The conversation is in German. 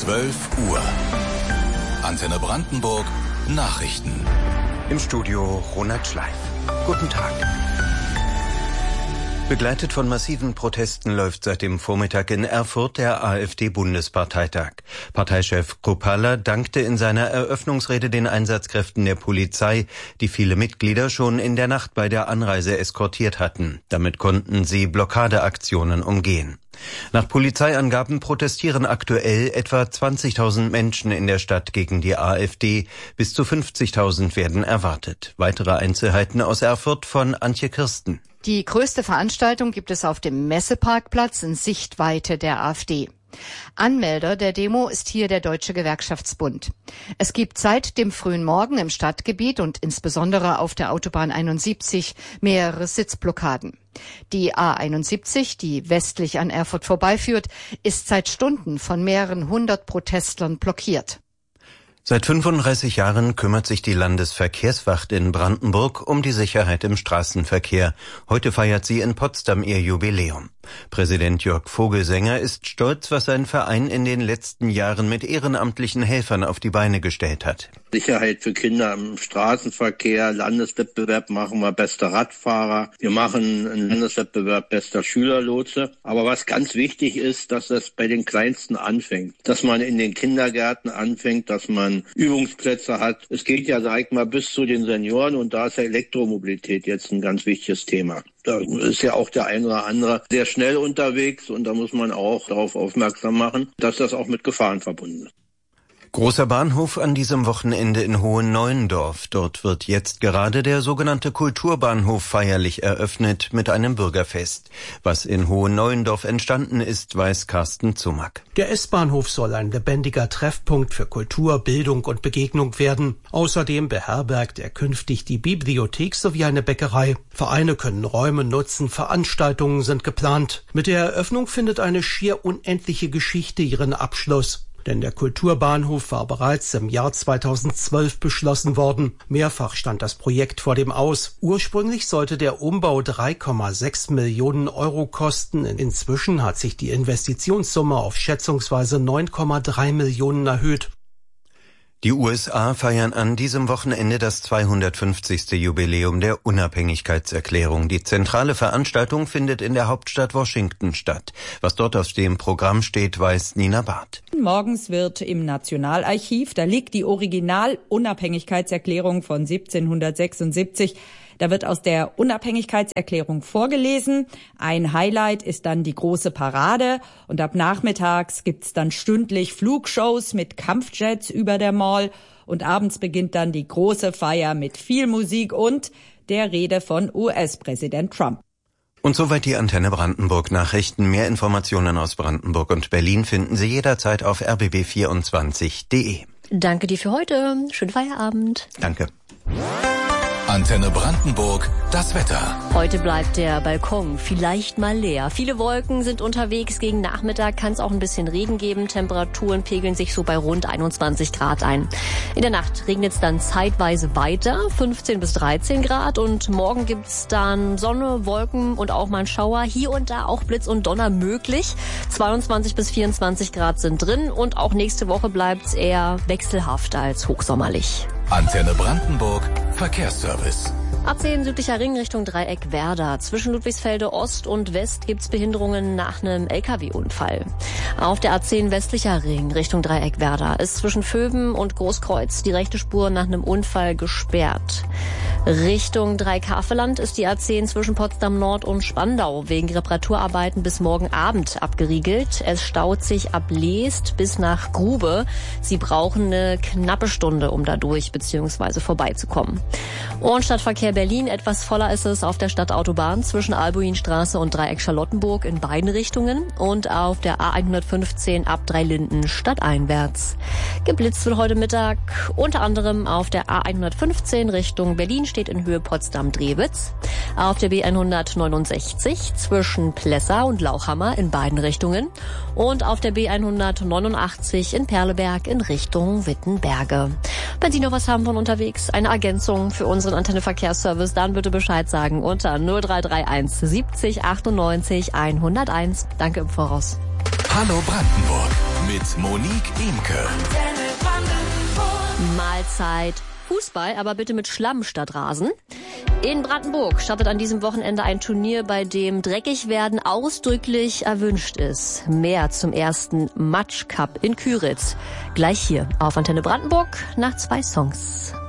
12 Uhr. Antenne Brandenburg Nachrichten. Im Studio Ronald Schleif. Guten Tag. Begleitet von massiven Protesten läuft seit dem Vormittag in Erfurt der AfD-Bundesparteitag. Parteichef Kruppalla dankte in seiner Eröffnungsrede den Einsatzkräften der Polizei, die viele Mitglieder schon in der Nacht bei der Anreise eskortiert hatten. Damit konnten sie Blockadeaktionen umgehen. Nach Polizeiangaben protestieren aktuell etwa 20.000 Menschen in der Stadt gegen die AfD. Bis zu 50.000 werden erwartet. Weitere Einzelheiten aus Erfurt von Antje Kirsten. Die größte Veranstaltung gibt es auf dem Messeparkplatz in Sichtweite der AfD. Anmelder der Demo ist hier der Deutsche Gewerkschaftsbund. Es gibt seit dem frühen Morgen im Stadtgebiet und insbesondere auf der Autobahn 71 mehrere Sitzblockaden. Die A71, die westlich an Erfurt vorbeiführt, ist seit Stunden von mehreren hundert Protestlern blockiert. Seit 35 Jahren kümmert sich die Landesverkehrswacht in Brandenburg um die Sicherheit im Straßenverkehr. Heute feiert sie in Potsdam ihr Jubiläum. Präsident Jörg Vogelsänger ist stolz, was sein Verein in den letzten Jahren mit ehrenamtlichen Helfern auf die Beine gestellt hat. Sicherheit für Kinder im Straßenverkehr, Landeswettbewerb machen wir bester Radfahrer, wir machen einen Landeswettbewerb bester Schülerlotse. Aber was ganz wichtig ist, dass das bei den Kleinsten anfängt, dass man in den Kindergärten anfängt, dass man Übungsplätze hat. Es geht ja, sag ich mal, bis zu den Senioren und da ist Elektromobilität jetzt ein ganz wichtiges Thema. Da ist ja auch der ein oder andere sehr schnell unterwegs und da muss man auch darauf aufmerksam machen, dass das auch mit Gefahren verbunden ist. Großer Bahnhof an diesem Wochenende in Hohenneuendorf. Dort wird jetzt gerade der sogenannte Kulturbahnhof feierlich eröffnet mit einem Bürgerfest. Was in Hohenneuendorf entstanden ist, weiß Carsten Zumack. Der S-Bahnhof soll ein lebendiger Treffpunkt für Kultur, Bildung und Begegnung werden. Außerdem beherbergt er künftig die Bibliothek sowie eine Bäckerei. Vereine können Räume nutzen, Veranstaltungen sind geplant. Mit der Eröffnung findet eine schier unendliche Geschichte ihren Abschluss. Denn der Kulturbahnhof war bereits im Jahr 2012 beschlossen worden. Mehrfach stand das Projekt vor dem Aus. Ursprünglich sollte der Umbau 3,6 Millionen Euro kosten. Inzwischen hat sich die Investitionssumme auf schätzungsweise 9,3 Millionen erhöht. Die USA feiern an diesem Wochenende das 250. Jubiläum der Unabhängigkeitserklärung. Die zentrale Veranstaltung findet in der Hauptstadt Washington statt. Was dort auf dem Programm steht, weiß Nina Barth. Morgens wird im Nationalarchiv, da liegt die Original-Unabhängigkeitserklärung von 1776. Da wird aus der Unabhängigkeitserklärung vorgelesen. Ein Highlight ist dann die große Parade. Und ab nachmittags gibt's dann stündlich Flugshows mit Kampfjets über der Mall. Und abends beginnt dann die große Feier mit viel Musik und der Rede von US-Präsident Trump. Und soweit die Antenne Brandenburg Nachrichten. Mehr Informationen aus Brandenburg und Berlin finden Sie jederzeit auf rbb24.de. Danke dir für heute. Schönen Feierabend. Danke. Antenne Brandenburg, das Wetter. Heute bleibt der Balkon vielleicht mal leer. Viele Wolken sind unterwegs. Gegen Nachmittag kann es auch ein bisschen Regen geben. Temperaturen pegeln sich so bei rund 21 Grad ein. In der Nacht regnet es dann zeitweise weiter, 15 bis 13 Grad. Und morgen gibt's dann Sonne, Wolken und auch mal ein Schauer. Hier und da auch Blitz und Donner möglich. 22 bis 24 Grad sind drin. Und auch nächste Woche bleibt's eher wechselhaft als hochsommerlich. Antenne Brandenburg, Verkehrsservice. A10 südlicher Ring Richtung Dreieck Werder. Zwischen Ludwigsfelde Ost und West gibt's Behinderungen nach einem LKW-Unfall. Auf der A10 westlicher Ring Richtung Dreieck Werder ist zwischen Vöben und Großkreuz die rechte Spur nach einem Unfall gesperrt. Richtung Dreieckhaveland ist die A10 zwischen Potsdam Nord und Spandau wegen Reparaturarbeiten bis morgen Abend abgeriegelt. Es staut sich ab Leest bis nach Grube. Sie brauchen eine knappe Stunde, um da durch bzw. vorbeizukommen. Und Stadtverkehr Berlin, etwas voller ist es auf der Stadtautobahn zwischen Albuinstraße und Dreieck Charlottenburg in beiden Richtungen und auf der A115 ab Dreilinden stadteinwärts. Geblitzt wird heute Mittag unter anderem auf der A115 Richtung Berlin steht in Höhe Potsdam-Drewitz, auf der B169 zwischen Plessa und Lauchhammer in beiden Richtungen und auf der B189 in Perleberg in Richtung Wittenberge. Wenn Sie noch was haben von unterwegs, eine Ergänzung für unseren Antenne-Verkehrsservice, dann bitte Bescheid sagen unter 0331 70 98 101. Danke im Voraus. Hallo Brandenburg. Mit Monique Imke. Mahlzeit. Fußball, aber bitte mit Schlamm statt Rasen. In Brandenburg startet an diesem Wochenende ein Turnier, bei dem Dreckigwerden ausdrücklich erwünscht ist. Mehr zum ersten Matsch Cup in Küritz. Gleich hier auf Antenne Brandenburg nach 2 Songs.